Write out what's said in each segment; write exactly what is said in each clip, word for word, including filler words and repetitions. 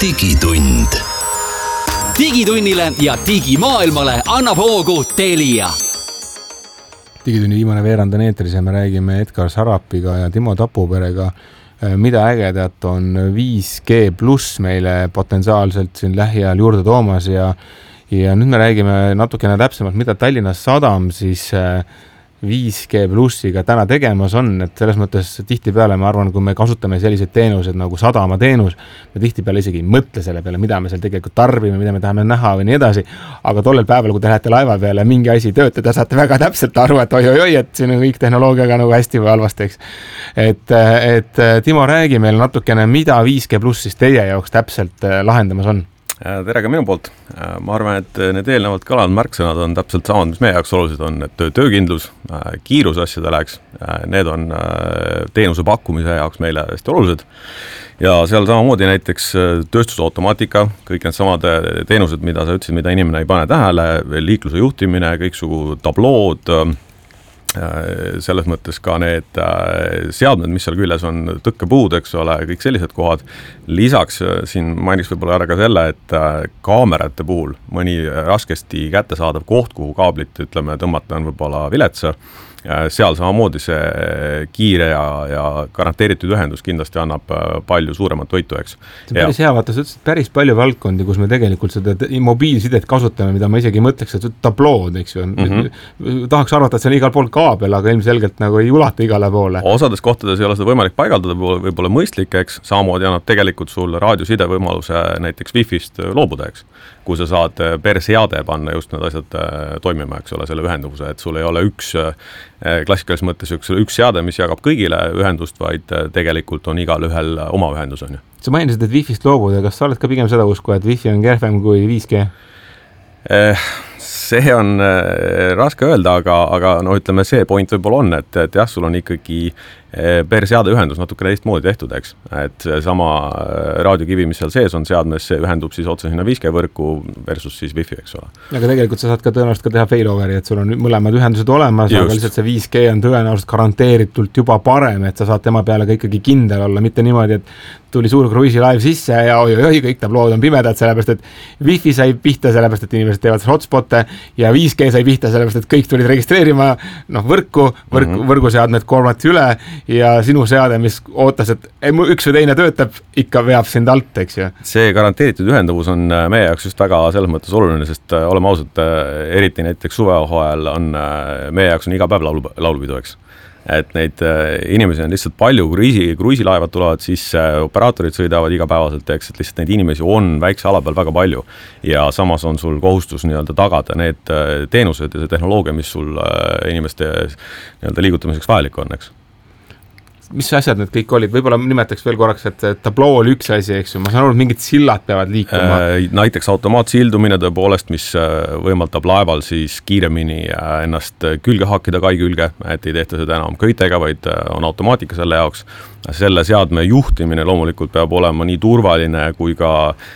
digitund. Digitunnile ja digimaailmale annab hoogu Telia. Digitunni viimane veerand on eetris ja me räägime Edgar Sarapiga ja Timo Tapuperega, mida ägedat on viis G pluss meile potentsiaalselt siin lähiajal juurde toomas ja, ja nüüd me räägime natukene täpsemalt, mida Tallinnas Sadam siis viis G plussiga täna tegemas on, et selles mõttes tihtipeale ma arvan, kui me kasutame selliseid teenused nagu Sadama teenus, me tihtipeale isegi ei mõtle selle peale, mida me seal tegelikult tarbime, mida me tahame näha või nii edasi, aga tollel päeval, kui te lähete laeva peale mingi asi töötada, saate väga täpselt aru, et oi, oi, oi, et siin on kõik tehnoloogiaga nagu hästi või halvasti, eks. Et, et Timo, räägi meil natukene, mida viis G pluss siis teie jaoks täpselt lahendamas on? Tere ka minu poolt. Ma arvan, et need eelnevalt kõlanud märksõnad on täpselt samad, mis meie jaoks olulised on, et töökindlus, kiirus asjade läheks, need on teenuse pakkumise jaoks meile hästi olulised. Ja seal samamoodi näiteks tööstusautomaatika, kõik need samad teenused, mida sa ütlesid, mida inimene ei pane tähele, liikluse juhtimine, kõiksugu tablood, selles mõttes ka need seadmed, mis seal küljes on, tõkkepuud, eks ole, kõik sellised kohad. Lisaks siin mainiks võib-olla ära ka selle, et kaamerate puhul mõni raskesti kättesaadav koht, kuhu kaablit, ütleme, tõmmata on võib-olla viletsa, seal samamoodi see kiire ja, ja garanteeritud ühendus kindlasti annab palju suuremat võitu, eks. See on päris hea, vaata, sa ütlesid päris palju valdkondi, kus me tegelikult seda mobiilsidet kasutame, mida ma isegi mõtleks, et tablood, eks ju. Mm-hmm. Tahaks arvata, et see on igal pool kaabel, aga ilmselgelt nagu ei ulata igale poole. Osades kohtades ei ole seda võimalik paigaldada, võib-olla mõistlik, eks. Samamoodi annab tegelikult sul raadioside võimaluse näiteks Wi-Fist loobuda, eks. Kui sa saad per seade panna just need asjad toimima, eks ole, selle ühenduvuse, et sul ei ole üks klassikalises mõttes üks, üks seade, mis jagab kõigile ühendust, vaid tegelikult on igal ühel oma ühendus on ju. Sa mainisid, et Wi-Fist loobuda, kas sa oled ka pigem seda usku, et Wi-Fi on kehvem kui viis G? See on raske öelda, aga, aga no ütleme, see point võib-olla on, et, et jah, sul on ikkagi per seade ühendus natuke teistmoodi tehtud, eks. Et sama raadiokivi, mis seal sees on seadmes, see ühendub siis otse sinna viis G võrku versus siis Wi-Fi, eks ole. Aga tegelikult sa saad ka tõenäoliselt ka teha failoveri, et sul on mõlemad ühendused olemas, Just. Aga lihtsalt see viis G on tõenäoliselt garanteeritult juba parem, et sa saad tema peale ka ikkagi kindel olla, mitte niimoodi, et tuli suur kruiisilaev sisse ja oi, oi, oi, kõik tablood on pimedad, sellepärast, et Wi-Fi sai pihta, sellepärast, et inimesed teevad hotspotte ja viis G sai pihta, sellepärast, et kõik tulid registreerima noh, võrku, võrk, mm-hmm. võrguseadmed kormati üle ja sinu seade, mis ootas, et üks või teine töötab, ikka veab sind alt, eks ju. See garanteeritud ühendavus on meie jaoks just väga selles mõttes oluline, sest oleme ausad, eriti näiteks suvehoajal on meie jaoks on iga päev laulu, laulupidu, eks. Et neid inimesi on lihtsalt palju, kruiisi, kruiisilaevad tulevad, siis operaatorid sõidavad igapäevaselt, eks, et lihtsalt neid inimesi on väikse ala peal väga palju ja samas on sul kohustus nii-öelda tagada need teenused ja see tehnoloogia, mis sul inimeste nii-öelda liigutamiseks vajalik on, eks. Mis asjad need kõik olid? Võib-olla nimetaks veel korraks, et tabloo oli üks asi, eks ju. Ma saan aru, et mingid sillad peavad liikuma. Näiteks automaatsildumine tõepoolest, mis võimaldab laeval siis kiiremini ennast külge hakkida kai külge, et ei tehta seda enam köitega, vaid on automaatika selle jaoks. Selle seadme juhtimine loomulikult peab olema nii turvaline kui ka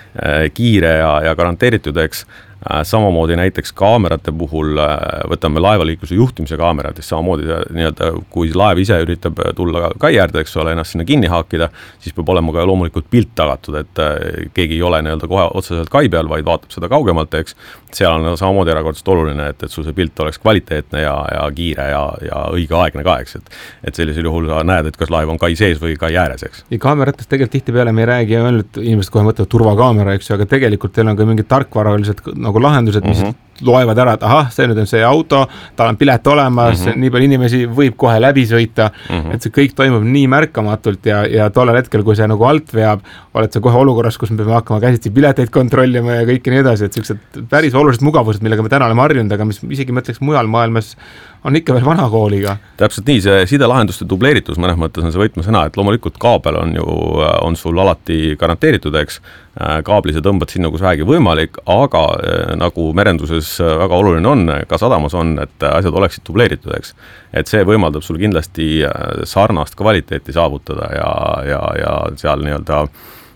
kiire ja, ja garanteeritud, eks. Samamoodi näiteks kaamerate puhul võtame laevaliikluse juhtimise kaamerad, siis samamoodi nii-öelda, kui laev ise üritab tulla kai äärde, eks ole, ennast sinna kinni haakida, siis peab olema ka loomulikult pilt tagatud, et keegi ei ole nii-öelda kohe otseselt kai peal, vaid vaatab seda kaugemalt, eks. Seal on samamoodi erakordselt oluline, et, et sul see pilt oleks kvaliteetne ja, ja kiire ja, ja õigeaegne ka, eks. Et, et sellisel juhul sa näed, et kas laev on kai sees või kai ääres, eks. Ja kaameratest tegelikult tihti peale me ei räägi, ainult inimesed kohe mõtlevad turvakaamera, eks, aga tegelikult teil on ka mingid tarkvaralised nagu lahendused, mis mm-hmm. loevad ära, et ahah, see nüüd on see auto, tal on pilet olemas, mm-hmm. nii palju inimesi võib kohe läbi sõita, mm-hmm. et see kõik toimub nii märkamatult ja, ja tollel hetkel, kui see nagu alt veab, oled sa kohe olukorras, kus me peame hakkama käsitsi pileteid kontrollima ja kõike nii edasi, et sellised päris olulised mugavused, millega me täna oleme harjunud, aga mis isegi mõtleks mujal maailmas on ikka veel vana kooliga. Täpselt nii, see sidelahenduste dubleeritus mõnes mõttes on see võtmesõna, et loomulikult kaabel on ju, on sul alati garanteeritud, eks, kaabli sa tõmbad sinna, kus vähegi võimalik, aga nagu merenduses väga oluline on, ka sadamas on, et asjad oleksid dubleeritud, eks. Et see võimaldab sul kindlasti sarnast kvaliteeti saavutada ja, ja, ja seal nii-öelda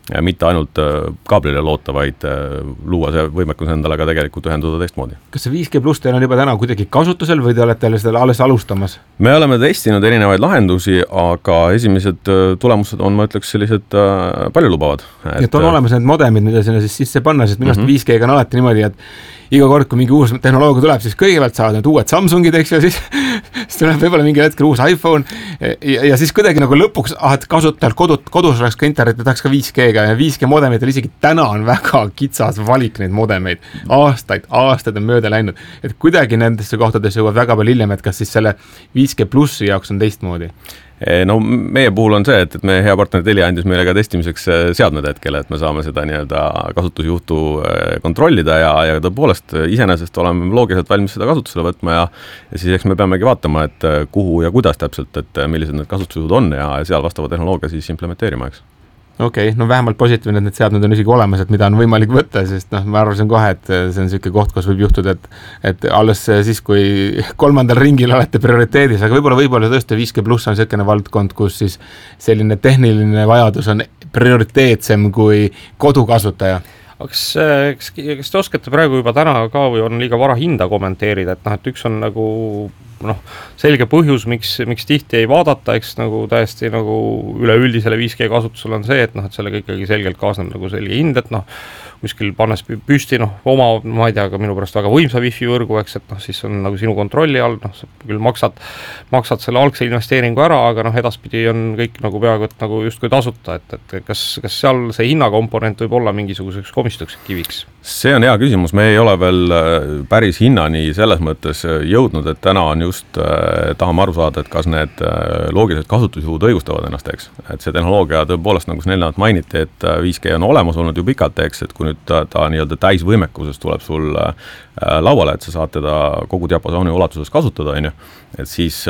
ja mitte ainult kaablile loota, vaid luua see võimekus endale ka tegelikult ühenduda teistmoodi. Kas see viis G pluss teil on juba täna kuidagi kasutusel või te olete seda alles alustamas? Me oleme testinud erinevaid lahendusi, aga esimesed tulemused on, ma ütleks, sellised paljulubavad. Et, et on olemas need modemid, mida sinna siis sisse panna, sest minu arust mm-hmm. viis G on alati niimoodi, et iga kord, kui mingi uus tehnoloogia tuleb, siis kõigepealt saavad need uued Samsungid, eks ju, siis, siis tuleb võib-olla mingi hetkel uus iPhone ja, ja siis kuidagi nagu lõpuks, ah, et kasutajal kodut, kodus oleks ka internet ja tahaks ka viis G-ga ja viis G modemeid isegi täna on väga kitsas valik neid modemeid. Aastaid, aastaid on mööda läinud. Et kuidagi nendesse kohtadesse jõuab väga palju hiljem, et kas siis selle viis G plussi jaoks on teistmoodi? No meie puhul on see, et, et meie hea partner Telia andis meile ka testimiseks seadmed hetkel, et me saame seda nii-öelda kasutusjuhtu kontrollida ja, ja tõepoolest iseenesest oleme loogiliselt valmis seda kasutusele võtma ja, ja siis eks me peamegi vaatama, et kuhu ja kuidas täpselt, et millised need kasutusjuhud on ja seal vastava tehnoloogia siis implementeerima, eks. Okei, okay, no vähemalt positiivne, et need seadmed on isegi olemas, et mida on võimalik võtta, sest noh, ma arvasin kohe, et see on selline koht, kus võib juhtuda, et, et alles siis, kui kolmandal ringil olete prioriteedis, aga võib-olla võib-olla tõesti viis G pluss on selline valdkond, kus siis selline tehniline vajadus on prioriteetsem kui kodukasutaja. Kas, kas, kas te oskate praegu juba täna ka või on liiga vara hinda kommenteerida, et noh, et üks on nagu noh, selge põhjus, miks, miks tihti ei vaadata, eks nagu täiesti nagu üleüldisele viis G kasutusel on see, et noh, et sellega ikkagi selgelt kaasneb nagu selge hind, et noh, kuskil pannes püsti, noh, oma, ma ei tea, aga minu pärast väga võimsa wifi võrgu, eks, et noh, siis on nagu sinu kontrolli all, noh, sa küll maksad, maksad selle algse investeeringu ära, aga noh, edaspidi on kõik nagu peaaegu, et nagu justkui tasuta, et, et kas, kas seal see hinnakomponent võib olla mingisuguseks komistuks kiviks? See on hea küsimus, me ei ole veel päris hinnani selles mõttes jõudnud, et täna on just, tahame aru saada, et kas need loogilised kasutusjuhud õigustavad ennast, eks. Et see tehnoloogia tõepoolest, nagu eelnevalt mainiti, et viis G on olemas olnud ju pikalt, eks, et kui nüüd ta, ta nii-öelda täisvõimekuses tuleb sul lauale, et sa saad teda kogu diapasooni ulatuses kasutada, on ju, et siis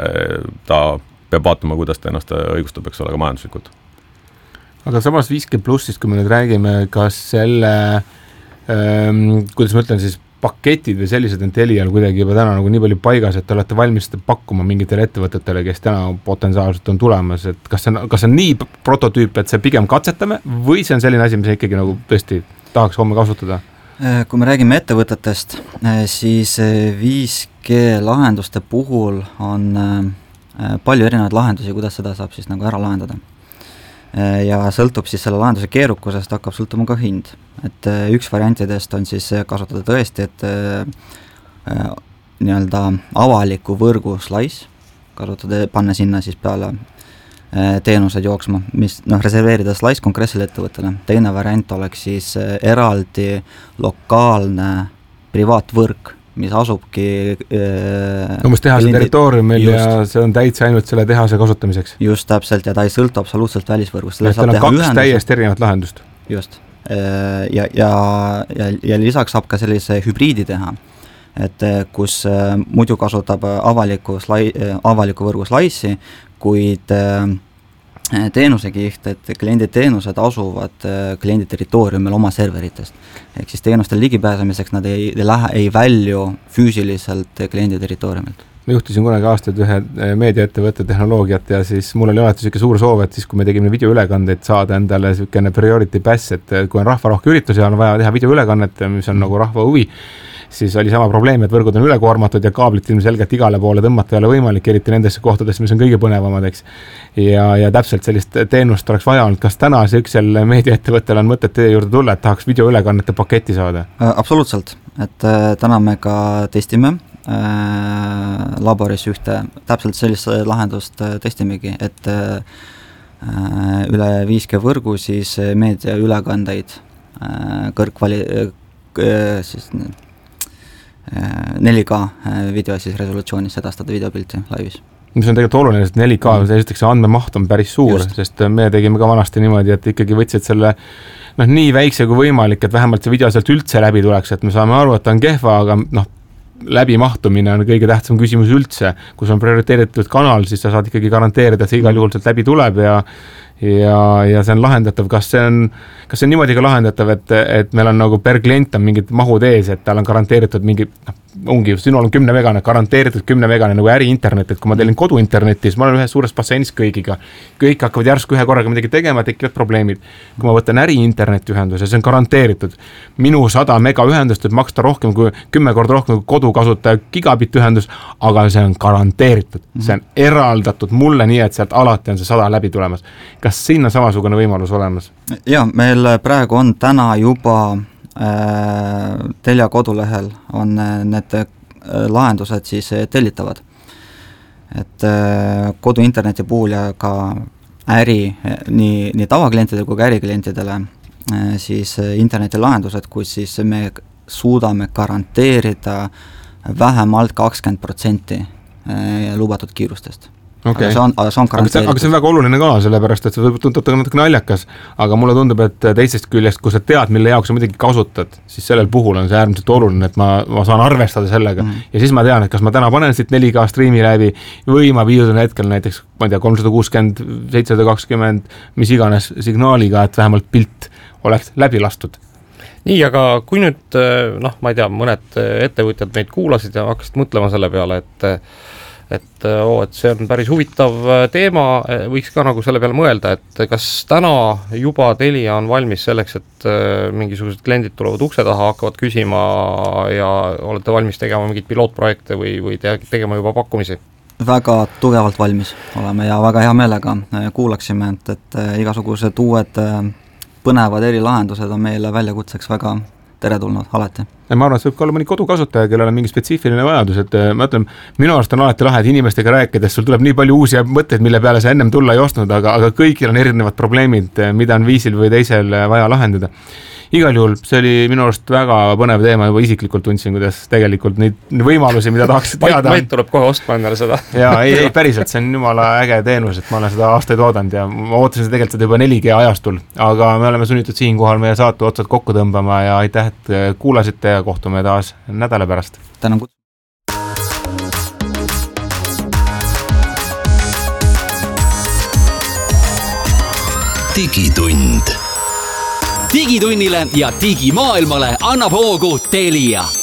ta peab vaatama, kuidas ta ennast õigustab, eks ole, ka majanduslikult. Aga samas viis G plussist, kui me nüüd räägime, kas selle ähm, kuidas ma ütlen siis paketid või sellised on Telial kuidagi juba täna nagu nii palju paigas, et te olete valmis pakkuma mingitele ettevõtetele, kes täna potentsiaalselt on tulemas, et kas see on, kas on nii prototüüp, et see pigem katsetame või see on selline asi, mis ikkagi nagu tõesti tahaks homme kasutada? Kui me räägime ettevõtetest, siis viis G lahenduste puhul on palju erinevaid lahendusi, kuidas seda saab siis nagu ära lahendada. Ja sõltub siis selle lahenduse keerukusest, hakkab sõltuma ka hind. Et üks variantidest on siis kasutada tõesti, et äh, nii-öelda avaliku võrgu slice, kasutada, panna sinna siis peale äh, teenused jooksma, mis noh, reserveerida slice konkreetsele ettevõttele. Teine variant oleks siis äh, eraldi lokaalne privaatvõrk, mis asubki äh, umbes tehase kliendi... territooriumil just. Ja see on täitsa ainult selle tehase kasutamiseks. Just täpselt ja ta ei sõltu absoluutselt välisvõrgust. Teil on kaks ühenduse. Täiesti erinevat lahendust. Just. Ja, ja, ja, ja lisaks saab ka sellise hübriidi teha, et kus muidu kasutab avaliku, slai, avaliku võrgu slice'i, kuid teenusekiht, et kliendi teenused asuvad kliendi territooriumil oma serveritest. Ehk siis teenustel ligipääsemiseks nad ei, ei, lähe, ei välju füüsiliselt kliendi territooriumilt. Ma juhtisin kunagi aastaid ühe meediaettevõtte tehnoloogiat ja siis mul oli alati selline suur soov, et siis kui me tegime videoülekandeid saada endale selline priority pass, et kui on rahvarohke üritus ja on vaja teha videoülekannet, mis on nagu rahva huvi, siis oli sama probleem, et võrgud on ülekoormatud ja kaablit ilmselgelt igale poole tõmmata ei ole võimalik, eriti nendesse kohtadesse, mis on kõige põnevamad, eks. Ja, ja täpselt sellist teenust oleks vaja olnud. Kas täna see üksel meediaettevõttel on mõtet teie juurde tulla, et tahaks videoülekannete paketti saada? Absoluutselt, et täna me ka testime laboris ühte, täpselt sellist lahendust testimegi, et üle viis G võrgu siis meediaülekandeid kõrgkvali, siis neli K video siis resolutsioonis sedastada videopilti laivis. Mis on tegelikult oluline, sest neli K, mm. esiteks see andmemaht on päris suur, just. Sest me tegime ka vanasti niimoodi, et ikkagi võtsid selle noh, nii väikse kui võimalik, et vähemalt see video sealt üldse läbi tuleks, et me saame aru, et ta on kehva, aga noh, läbimahtumine on kõige tähtsam küsimus üldse. Kus on prioriteeritud kanal, siis sa saad ikkagi garanteerida, et see igal juhul sealt läbi tuleb ja ja, ja see on lahendatav. Kas see on, kas see on niimoodi ka lahendatav, et, et meil on nagu per klient on mingid mahud ees, et tal on garanteeritud mingi, noh, ongi, sinul on kümne megane, garanteeritud kümne megane nagu äriinternet, et kui ma telin koduinternetti, siis ma olen ühes suures basseinis kõigiga. Kõik hakkavad järsku ühe korraga midagi tegema, tekivad probleemid. Kui ma võtan äriinterneti ühenduse, see on garanteeritud. Minu sada mega ühendust võib maksta rohkem kui kümme korda rohkem kui kodukasutaja gigabitt ühendus, aga see on garanteeritud. See on eraldatud mulle nii, et sealt alati on see sada läbi tulemas. Kas siin on samasugune võimalus olemas? Ja, meil praegu on täna juba äh, Telia kodulehel on need äh, lahendused siis tellitavad. Et äh, kodu interneti puhul ja ka äri, nii, nii tavaklientidele kui ka äriklientidele äh, siis interneti lahendused, kus siis me suudame garanteerida vähemalt kakskümmend protsenti äh, lubatud kiirustest. Okay. Aga, see on, aga, see on aga, see, aga see on väga oluline ka, sellepärast, et see võib tunduda natuke naljakas, aga mulle tundub, et teisest küljest, kui sa tead, mille jaoks sa midagi kasutad, siis sellel puhul on see äärmiselt oluline, et ma, ma saan arvestada sellega mm. ja siis ma tean, et kas ma täna panen siit neli K striimi läbi või ma viidun hetkel näiteks, ma ei tea, kolmsada kuuskümmend, seitsesada kakskümmend, mis iganes signaaliga, et vähemalt pilt oleks läbi lastud. Nii, aga kui nüüd, noh, ma ei tea, mõned ettevõtjad meid kuulasid ja hakkasid mõtlema selle peale, et et, oo, et see on päris huvitav teema, võiks ka nagu selle peale mõelda, et kas täna juba Telia on valmis selleks, et mingisugused kliendid tulevad ukse taha, hakkavad küsima ja olete valmis tegema mingid pilootprojekte või, või tegema juba pakkumisi? Väga tugevalt valmis oleme ja väga hea meelega kuulaksime, et, et igasugused uued põnevad erilahendused on meile väljakutseks väga teretulnud alati. Ja ma arvan, et see võib ka olla mõni kodukasutaja, kellel on mingi spetsiifiline vajadus, et ma ütlen, minu arust on alati lahe, et inimestega rääkides sul tuleb nii palju uusi mõtteid, mille peale sa ennem tulla ei ostnud, aga, aga kõigil on erinevad probleemid, mida on viisil või teisel vaja lahendada. Igal juhul, see oli minu arust väga põnev teema, juba isiklikult tundsin, kuidas tegelikult neid võimalusi, mida tahaks teada. Mait tuleb kohe ostma endale seda. Ja ei, ei, päriselt, see on jumala äge teenus, et ma olen seda aastaid oodanud ja ma ootasin seda tegelikult seda juba neli G ajastul, aga me oleme sunnitud siinkohal meie saate otsad kokku tõmbama ja aitäh, et kuulasite ja kohtume taas nädala pärast. Tänan kutsu. Digitund. Digitunnile ja digimaailmale annab hoogu Telia.